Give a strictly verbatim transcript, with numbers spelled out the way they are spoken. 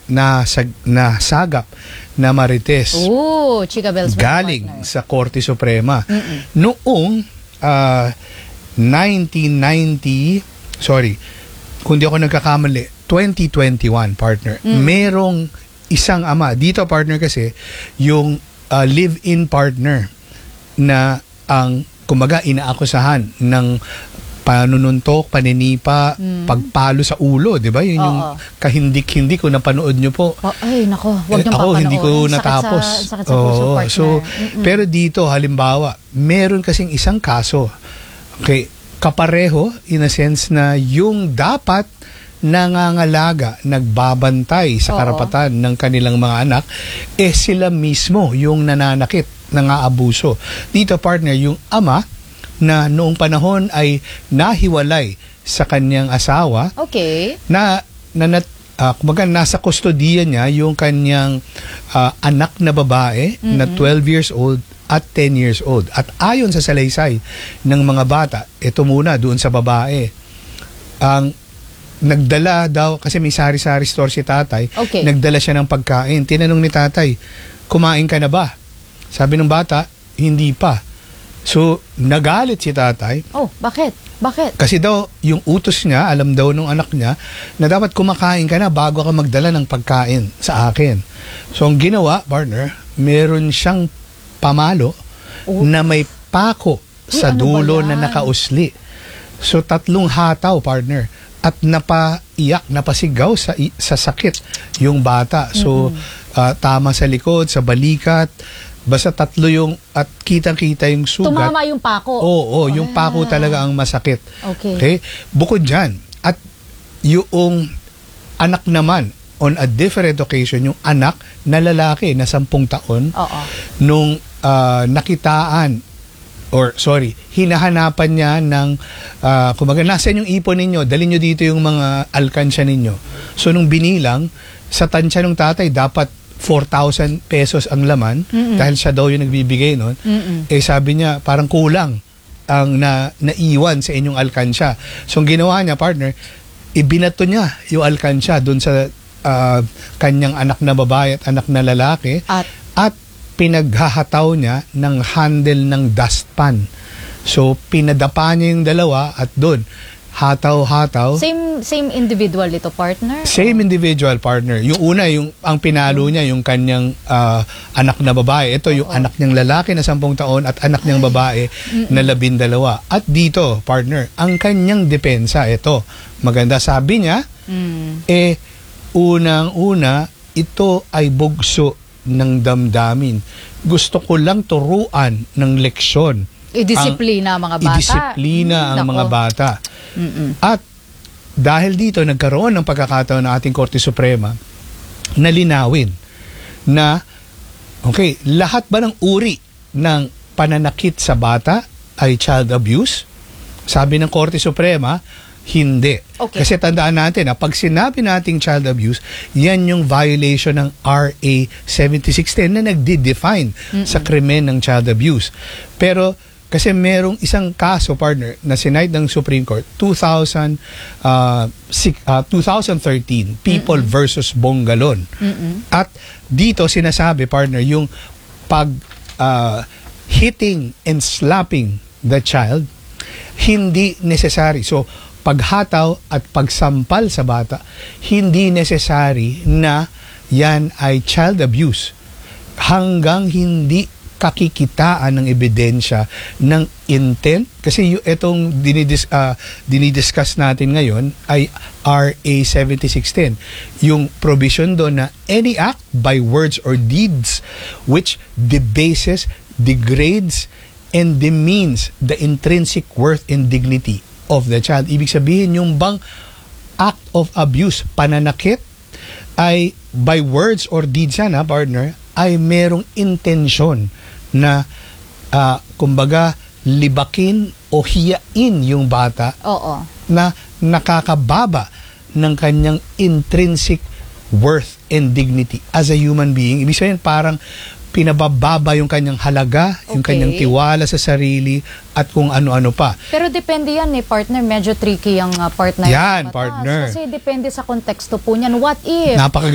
nasag, nasagap na marites. Ooh, Chika Bells. Galing sa Korte Suprema. Mm-mm. Noong uh, nineteen ninety, sorry, kung di ako nagkakamali, twenty twenty-one, partner, mm. merong isang ama. Dito, partner, kasi, yung uh, live-in partner na ang, kumbaga, inaakusahan ng panununtok, paninipa, mm. pagpalo sa ulo, di ba? Yun yung kahindik-hindik ko napanood nyo po. Oh, ay, nako, wag niyong eh, ako, hindi ko sakit natapos. Sa, sakit sa puso, oh, partner. so, pero dito, halimbawa, meron kasing isang kaso. Okay, kapareho, in a sense na yung dapat nangangalaga, nagbabantay sa Oo. karapatan ng kanilang mga anak, eh sila mismo yung nananakit, nangaabuso. Dito, partner, yung ama, na noong panahon ay nahiwalay sa kanyang asawa. Okay. Na, na uh, kumbaga nasa kustodiya niya yung kanyang uh, anak na babae mm-hmm. na twelve years old at ten years old. At ayon sa salaysay ng mga bata, ito muna doon sa babae. Ang nagdala daw, kasi may sari-sari store si tatay, okay. nagdala siya ng pagkain. Tinanong ni tatay, kumain ka na ba? Sabi ng bata, hindi pa. So, nagalit si tatay. Oh, bakit? Bakit? Kasi daw, yung utos niya, alam daw nung anak niya, na dapat kumakain ka na bago ka magdala ng pagkain sa akin. So, ang ginawa, partner, meron siyang pamalo oh. na may pako Uy, sa ano dulo na nakausli. So, tatlong hataw, partner. At napaiyak, napasigaw sa, sa sakit yung bata. So, mm-hmm. uh, tama sa likod, sa balikat, basta tatlo yung, at kitang-kita yung sugat. Tumama yung pako. Oo, oo yung ah. pako talaga ang masakit. Okay. Okay? Bukod dyan, at yung anak naman, on a different occasion, yung anak na lalaki na sampung taon, Oo. nung uh, nakitaan, or sorry, hinahanapan niya ng, uh, kumaga, nasan yung ipon ninyo? Dalhin nyo dito yung mga alkansya ninyo. So, nung binilang, sa tansya ng tatay, dapat four thousand pesos ang laman Mm-mm. dahil siya daw yung nagbibigay nun. Mm-mm. Eh sabi niya, parang kulang ang na, naiwan sa inyong alkansya. So ang ginawa niya, partner, ibinato niya yung alkansya dun sa uh, kanyang anak na babae at anak na lalaki at, at pinaghahataw niya ng handle ng dustpan. So pinadapa niya yung dalawa at dun hataw-hataw. Same same individual ito, partner? Same individual, partner. Yung una, yung ang pinalo niya, yung kanyang uh, anak na babae. Ito, yung Oo. anak niyang lalaki na sampung taon at anak niyang babae Mm-mm. na labindalawa. At dito, partner, ang kanyang depensa, ito, maganda. Sabi niya, mm. eh, unang-una, ito ay bugso ng damdamin. Gusto ko lang turuan ng leksyon. I-disiplina ang mga bata. I-disiplina ang Nako. mga bata. Mm-mm. At dahil dito nagkaroon ng pagkakataon ng ating Korte Suprema na linawin na okay, lahat ba ng uri ng pananakit sa bata ay child abuse? Sabi ng Korte Suprema, hindi. Okay. Kasi tandaan natin na pag sinabi nating child abuse, yan yung violation ng R A seventy-six ten na nagde-define Mm-mm. sa krimen ng child abuse. Pero kasi merong isang kaso, partner, na sinight ng Supreme Court, two thousand, uh, six, uh, twenty thirteen, People Mm-mm. versus Bongalon. Mm-mm. At dito sinasabi, partner, yung pag uh, hitting and slapping the child, hindi necessary. So, paghataw at pagsampal sa bata, hindi necessary na yan ay child abuse hanggang hindi kakikitaan ng ebidensya ng intent. Kasi yung itong dinidis, uh, dinidiscuss natin ngayon ay R A seventy-six ten. Yung provision doon na any act by words or deeds which debases, degrades, and demeans the intrinsic worth and dignity of the child. Ibig sabihin, yung bang act of abuse, pananakit, ay by words or deeds yan, ha, partner, ay merong intensyon na uh, kumbaga libakin o hiyain yung bata Oo. na nakakababa ng kanyang intrinsic worth and dignity as a human being. Ibig sabihin, parang pinabababa yung kanyang halaga, okay. yung kanyang tiwala sa sarili, at kung ano-ano pa. Pero depende yan eh, partner. Medyo tricky yung uh, partner. Yan, partner. Kasi depende sa konteksto po niyan. What if? Napaka